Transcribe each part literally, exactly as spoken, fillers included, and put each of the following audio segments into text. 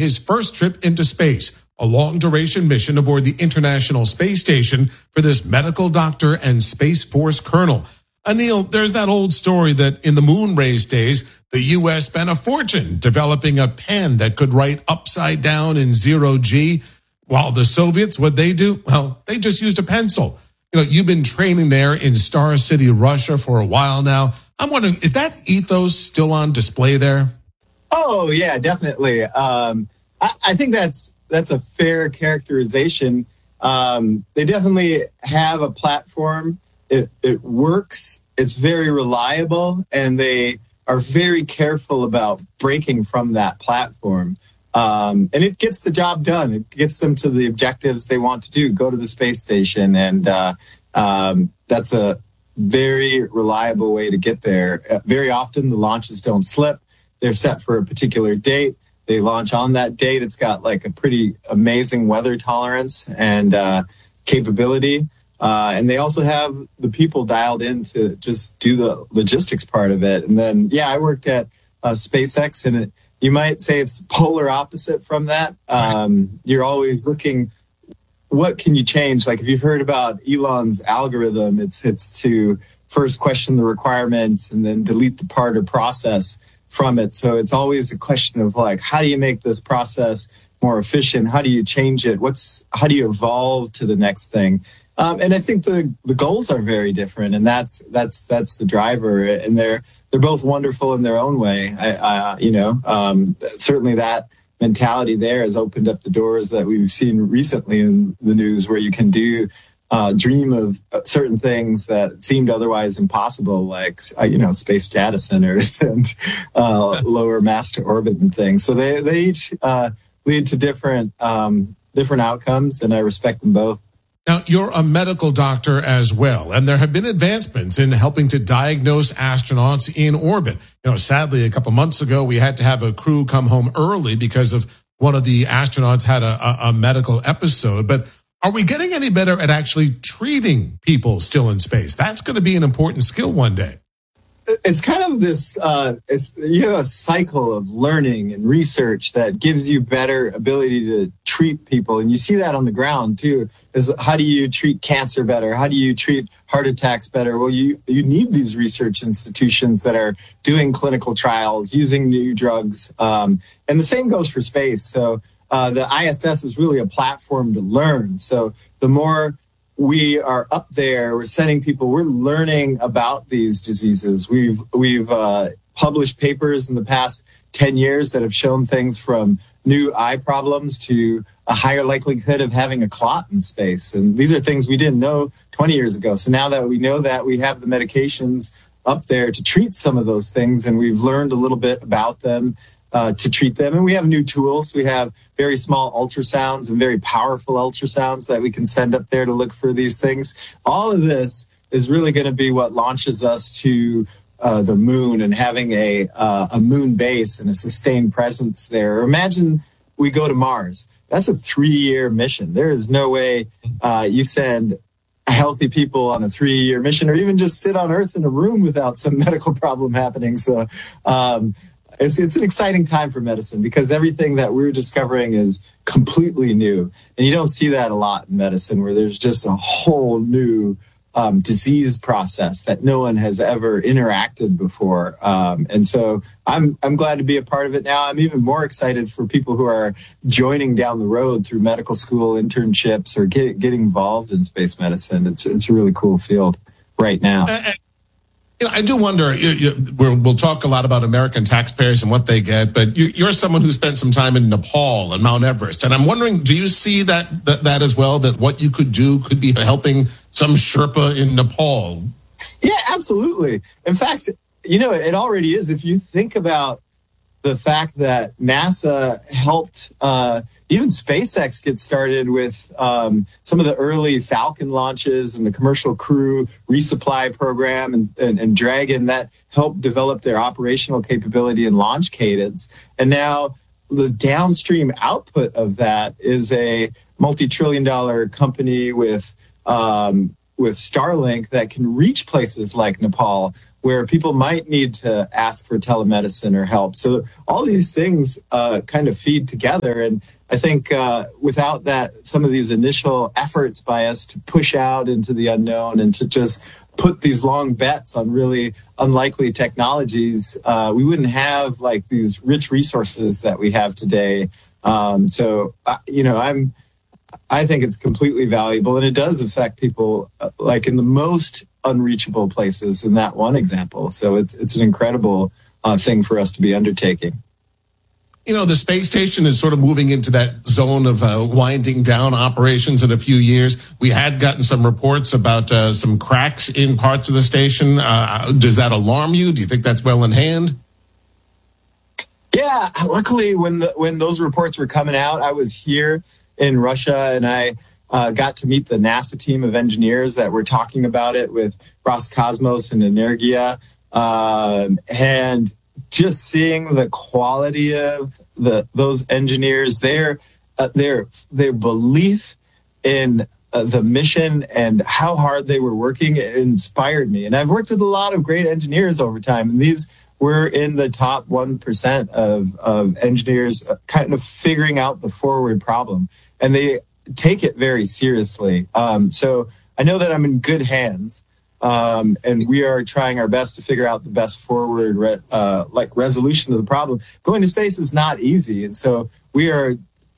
his first trip into space, a long-duration mission aboard the International Space Station for this medical doctor and Space Force colonel. Anil, there's that old story that in the moon race days, the U S spent a fortune developing a pen that could write upside down in zero G, while the Soviets, what they do? Well, they just used a pencil. You know, you've been training there in Star City, Russia for a while now. I'm wondering, is that ethos still on display there? Oh, yeah, definitely. Um, I, I think that's that's a fair characterization. Um, they definitely have a platform. It, it works. It's very reliable, and they are very careful about breaking from that platform. Um, and it gets the job done. It gets them to the objectives they want to do, go to the space station. And uh, um, that's a very reliable way to get there. Uh, very often the launches don't slip. They're set for a particular date. They launch on that date. It's got like a pretty amazing weather tolerance and uh, capability. Uh, and they also have the people dialed in to just do the logistics part of it. And then, yeah, I worked at uh, SpaceX, and it, you might say it's polar opposite from that. Um, you're always looking, what can you change? Like if you've heard about Elon's algorithm, it's it's to first question the requirements and then delete the part or process from it. So it's always a question of like, how do you make this process more efficient? How do you change it? What's how do you evolve to the next thing? Um, and I think the, the goals are very different, and that's that's that's the driver. And they're they're both wonderful in their own way. I, I you know, um, certainly that mentality there has opened up the doors that we've seen recently in the news, where you can do uh, dream of certain things that seemed otherwise impossible, like uh, you know, space data centers and uh, lower mass to orbit and things. So they they each uh, lead to different um, different outcomes, and I respect them both. Now, you're a medical doctor as well, and there have been advancements in helping to diagnose astronauts in orbit. You know, sadly, a couple months ago, we had to have a crew come home early because of one of the astronauts had a, a, a medical episode. But are we getting any better at actually treating people still in space? That's going to be an important skill one day. It's kind of this, uh, it's, you have a cycle of learning and research that gives you better ability to treat people. And you see that on the ground too, is how do you treat cancer better? How do you treat heart attacks better? Well, you, you need these research institutions that are doing clinical trials, using new drugs. Um, and the same goes for space. So uh, the I S S is really a platform to learn. So the more we are up there, we're sending people, we're learning about these diseases. We've we've uh, published papers in the past ten years that have shown things from new eye problems to a higher likelihood of having a clot in space. And these are things we didn't know twenty years ago. So now that we know that, we have the medications up there to treat some of those things, and we've learned a little bit about them uh, to treat them. And we have new tools. We have very small ultrasounds and very powerful ultrasounds that we can send up there to look for these things. All of this is really going to be what launches us to uh, the moon and having a uh, a moon base and a sustained presence there. Imagine we go to Mars. That's a three-year mission. There is no way uh, you send healthy people on a three-year mission, or even just sit on Earth in a room without some medical problem happening. So um, it's it's an exciting time for medicine, because everything that we're discovering is completely new. And you don't see that a lot in medicine, where there's just a whole new um, disease process that no one has ever interacted before. Um, and so I'm I'm glad to be a part of it now. I'm even more excited for people who are joining down the road through medical school internships or get, getting involved in space medicine. It's it's a really cool field right now. Uh, you know, I do wonder, you, you, we'll, we'll talk a lot about American taxpayers and what they get, but you, you're someone who spent some time in Nepal and Mount Everest. And I'm wondering, do you see that, that, that as well, that what you could do could be helping some Sherpa in Nepal? Yeah, absolutely. In fact, you know, it already is. If you think about the fact that NASA helped uh, even SpaceX get started with um, some of the early Falcon launches and the commercial crew resupply program and, and, and Dragon, that helped develop their operational capability and launch cadence. And now the downstream output of that is a multi-trillion dollar company with um, with Starlink that can reach places like Nepal, where people might need to ask for telemedicine or help. So all these things uh, kind of feed together. And I think uh, without that, some of these initial efforts by us to push out into the unknown and to just put these long bets on really unlikely technologies, uh, we wouldn't have like these rich resources that we have today. Um, so, uh, you know, I'm, I think it's completely valuable, and it does affect people uh, like in the most unreachable places in that one example. So it's it's an incredible uh, thing for us to be undertaking. You know, the space station is sort of moving into that zone of uh, winding down operations in a few years. We had gotten some reports about uh, some cracks in parts of the station. Uh, does that alarm you? Do you think that's well in hand? Yeah, luckily when the, when those reports were coming out, I was here in Russia, and I uh, got to meet the NASA team of engineers that were talking about it with Roscosmos and Energia, um, and just seeing the quality of the those engineers, their uh, their their belief in uh, the mission and how hard they were working inspired me. And I've worked with a lot of great engineers over time, and these were in the top one percent of, of engineers kind of figuring out the forward problem. And they take it very seriously. Um, so I know that I'm in good hands, um, and we are trying our best to figure out the best forward re- uh, like resolution of the problem. Going to space is not easy. And so we are,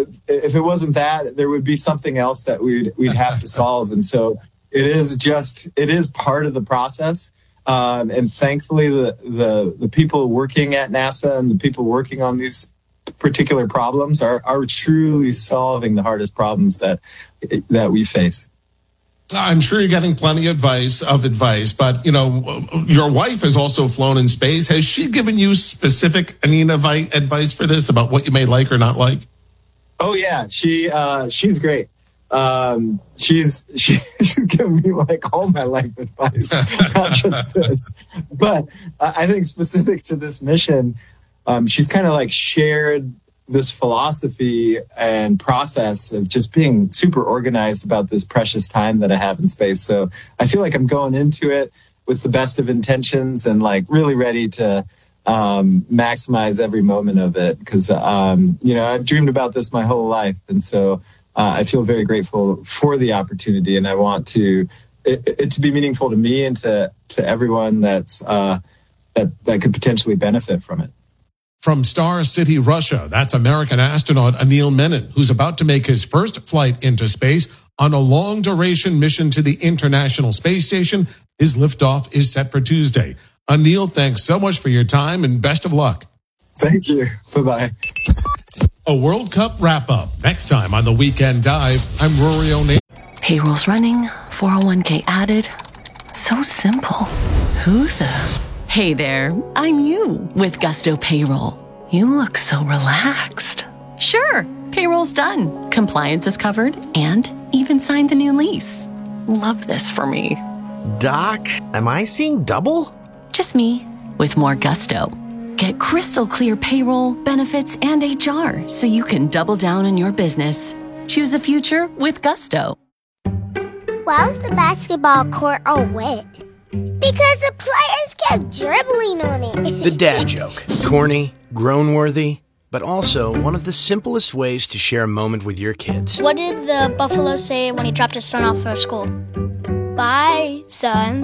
if it wasn't that, there would be something else that we'd, we'd have to solve. And so it is just, it is part of the process. Um, and thankfully, the, the the people working at NASA and the people working on these particular problems are are truly solving the hardest problems that that we face. I'm sure you're getting plenty of advice of advice, but you know, your wife has also flown in space. Has she given you specific Anina advice for this about what you may like or not like? Oh yeah, she uh, she's great. Um, she's she, she's given me like all my life advice, not just this. But uh, I think specific to this mission, um, she's kind of like shared this philosophy and process of just being super organized about this precious time that I have in space. So I feel like I'm going into it with the best of intentions and like really ready to um, maximize every moment of it. Because, um, you know, I've dreamed about this my whole life. And so uh, I feel very grateful for the opportunity. And I want to it, it to be meaningful to me and to, to everyone that's, uh, that, that could potentially benefit from it. From Star City, Russia, that's American astronaut Anil Menon, who's about to make his first flight into space on a long-duration mission to the International Space Station. His liftoff is set for Tuesday. Anil, thanks so much for your time and best of luck. Thank you. Bye-bye. A World Cup wrap-up next time on The Weekend Dive. I'm Rory O'Neill. Payroll's running, four oh one k added. So simple. Who the... Hey there, I'm you with Gusto Payroll. You look so relaxed. Sure, payroll's done, compliance is covered, and even signed the new lease. Love this for me. Doc, am I seeing double? Just me, with more gusto. Get crystal clear payroll, benefits, and H R so you can double down on your business. Choose a future with Gusto. Why was the basketball court all wet? Because the players kept dribbling on it. The dad joke. Corny, grown-worthy, but also one of the simplest ways to share a moment with your kids. What did the buffalo say when he dropped his son off for school? Bye, son.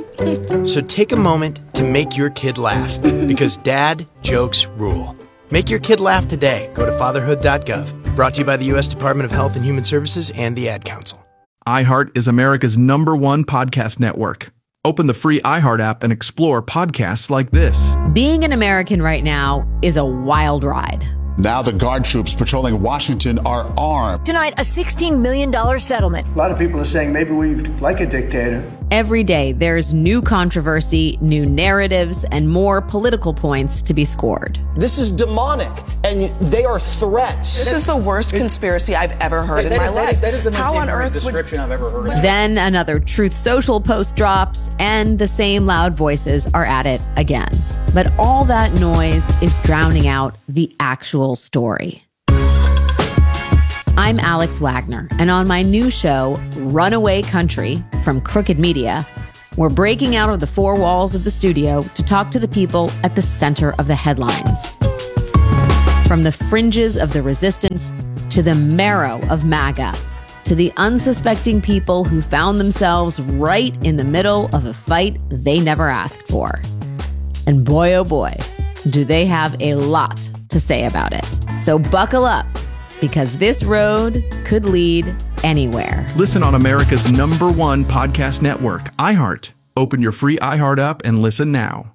So take a moment to make your kid laugh, because dad jokes rule. Make your kid laugh today. Go to fatherhood dot gov. Brought to you by the U S Department of Health and Human Services and the Ad Council. iHeart is America's number one podcast network. Open the free iHeart app and explore podcasts like this. Being an American right now is a wild ride. Now the guard troops patrolling Washington are armed. Tonight, a sixteen million dollars settlement. A lot of people are saying maybe we like a dictator. Every day, there's new controversy, new narratives, and more political points to be scored. This is demonic, and they are threats. This is the worst conspiracy I've ever heard in my life. That is, that is the How most on earth description would... I've ever heard. Then another Truth Social post drops, and the same loud voices are at it again. But all that noise is drowning out the actual story. I'm Alex Wagner, and on my new show, Runaway Country, from Crooked Media, we're breaking out of the four walls of the studio to talk to the people at the center of the headlines. From the fringes of the resistance to the marrow of MAGA, to the unsuspecting people who found themselves right in the middle of a fight they never asked for. And boy, oh boy, do they have a lot to say about it. So buckle up, because this road could lead anywhere. Listen on America's number one podcast network, iHeart. Open your free iHeart app and listen now.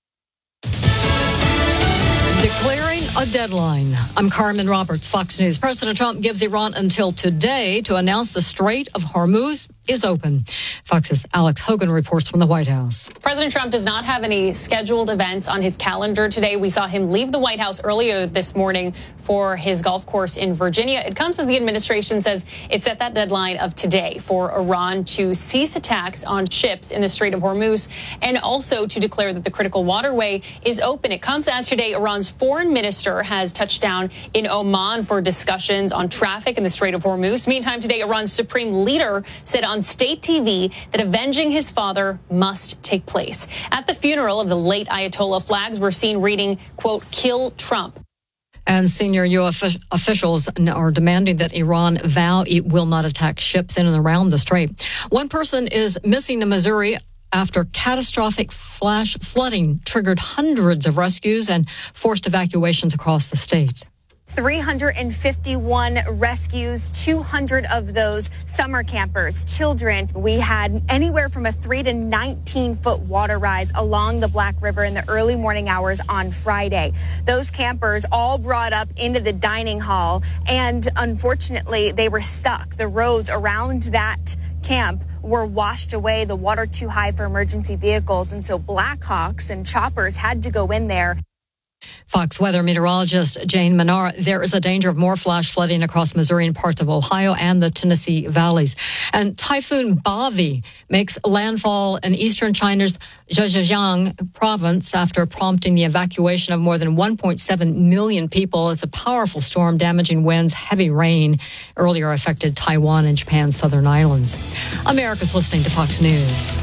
Declaring a deadline. I'm Carmen Roberts, Fox News. President Trump gives Iran until today to announce the Strait of Hormuz is open. Fox's Alex Hogan reports from the White House. President Trump does not have any scheduled events on his calendar today. We saw him leave the White House earlier this morning for his golf course in Virginia. It comes as the administration says it set that deadline of today for Iran to cease attacks on ships in the Strait of Hormuz and also to declare that the critical waterway is open. It comes as today Iran's foreign minister has touched down in Oman for discussions on traffic in the Strait of Hormuz. Meantime, today Iran's supreme leader said on state T V that avenging his father must take place. At the funeral of the late Ayatollah, flags were seen reading, quote, "Kill Trump." And senior U S officials are demanding that Iran vow it will not attack ships in and around the strait. One person is missing in Missouri after catastrophic flash flooding triggered hundreds of rescues and forced evacuations across the state. three hundred fifty-one rescues, two hundred of those summer campers, children. We had anywhere from a three to nineteen foot water rise along the Black River in the early morning hours on Friday. Those campers all brought up into the dining hall, and unfortunately, they were stuck. The roads around that camp were washed away, the water too high for emergency vehicles, and so Blackhawks and choppers had to go in there. Fox weather meteorologist Jane Menard, there is a danger of more flash flooding across Missouri and parts of Ohio and the Tennessee valleys. And Typhoon Bavi makes landfall in eastern China's Zhejiang province after prompting the evacuation of more than one point seven million people. It's a powerful storm, damaging winds, heavy rain. Earlier affected Taiwan and Japan's southern islands. America's listening to Fox News.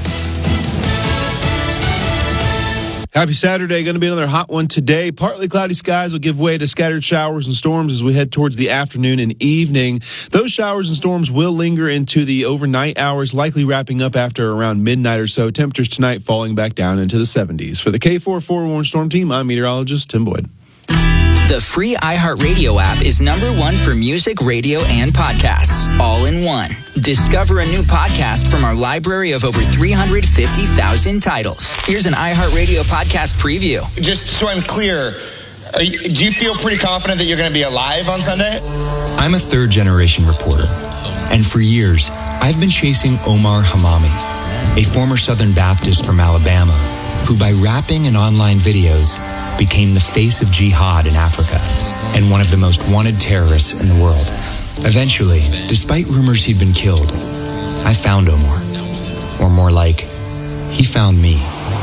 Happy Saturday. Going to be another hot one today. Partly cloudy skies will give way to scattered showers and storms as we head towards the afternoon and evening. Those showers and storms will linger into the overnight hours, likely wrapping up after around midnight or so. Temperatures tonight falling back down into the seventies. For the K four forewarned Storm Team, I'm meteorologist Tim Boyd. The free iHeartRadio app is number one for music, radio, and podcasts, all in one. Discover a new podcast from our library of over three hundred fifty thousand titles. Here's an iHeartRadio podcast preview. Just so I'm clear, are you, do you feel pretty confident that you're going to be alive on Sunday? I'm a third-generation reporter, and for years, I've been chasing Omar Hamami, a former Southern Baptist from Alabama, who by rapping and online videos became the face of jihad in Africa and one of the most wanted terrorists in the world. Eventually, despite rumors he'd been killed, I found Omar. Or more like, he found me.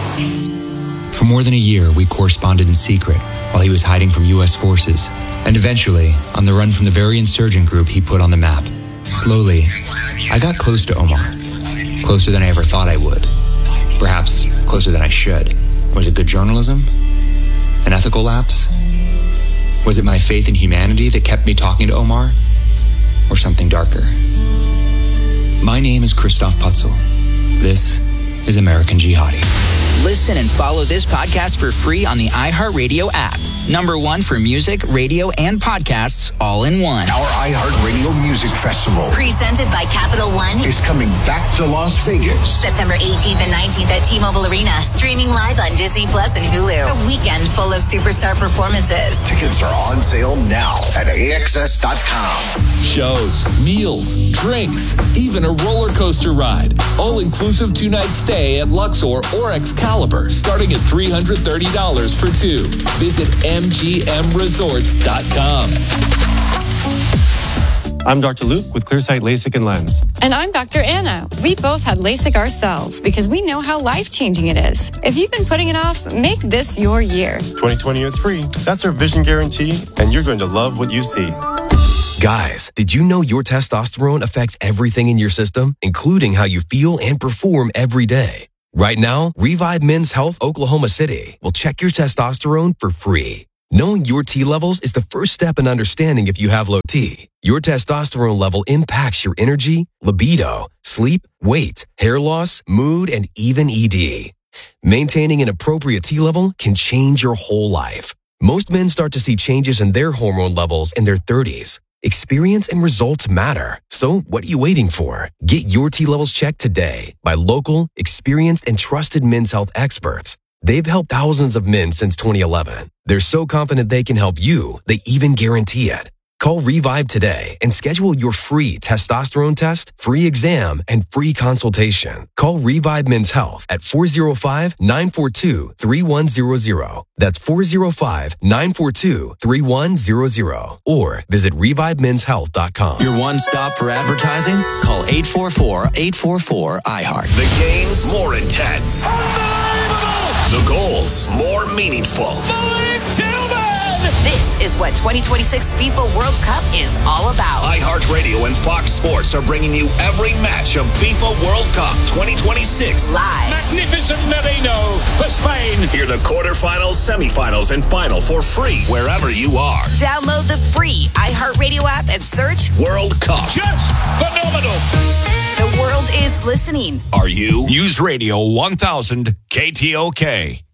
For more than a year, we corresponded in secret while he was hiding from U S forces, and eventually, on the run from the very insurgent group he put on the map. Slowly, I got close to Omar. Closer than I ever thought I would. Perhaps closer than I should. Was it good journalism? An ethical lapse? Was it my faith in humanity that kept me talking to Omar? Or something darker? My name is Christoph Putzel. This is American Jihadi. Listen and follow this podcast for free on the iHeartRadio app. Number one for music, radio, and podcasts, all in one. Our iHeartRadio Music Festival, presented by Capital One, is coming back to Las Vegas. September eighteenth and nineteenth at T-Mobile Arena. Streaming live on Disney Plus and Hulu. A weekend full of superstar performances. Tickets are on sale now at A X S dot com. Shows, meals, drinks, even a roller coaster ride. All-inclusive two-night stay at Luxor or Excalibur, starting at three hundred thirty dollars for two. Visit M G M resorts dot com. I'm Doctor Luke with Clearsight LASIK and Lens. And I'm Doctor Anna. We both had LASIK ourselves because we know how life-changing it is. If you've been putting it off, make this your year. twenty twenty is free. That's our vision guarantee, and you're going to love what you see. Guys, did you know your testosterone affects everything in your system, including how you feel and perform every day? Right now, Revive Men's Health Oklahoma City will check your testosterone for free. Knowing your T levels is the first step in understanding if you have low T. Your testosterone level impacts your energy, libido, sleep, weight, hair loss, mood, and even E D. Maintaining an appropriate T level can change your whole life. Most men start to see changes in their hormone levels in their thirties. Experience and results matter. So what are you waiting for? Get your T levels checked today by local, experienced, and trusted men's health experts. They've helped thousands of men since twenty eleven. They're so confident they can help you, they even guarantee it. Call Revive today and schedule your free testosterone test, free exam, and free consultation. Call Revive Men's Health at four oh five, nine four two, three one zero zero. That's four oh five, nine four two, three one zero zero. Or visit revive men's health dot com. Your one stop for advertising? Call eight four four, eight four four, I heart. The games more intense. The goals more meaningful. Malik Tillman! This is what twenty twenty-six FIFA World Cup is all about. iHeartRadio and Fox Sports are bringing you every match of FIFA World Cup twenty twenty-six. Live. Magnificent Merino for Spain. Hear the quarterfinals, semifinals, and final for free wherever you are. Download the free iHeartRadio app and search World Cup. Just phenomenal. The world is listening. Are you? News Radio one thousand K T O K.